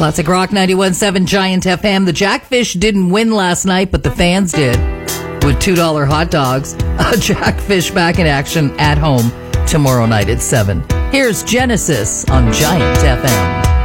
Classic Rock 91.7 Giant FM. The Jackfish didn't win last night, but the fans did with $2 hot dogs. Jackfish back in action at home tomorrow night at 7. Here's Genesis on Giant FM.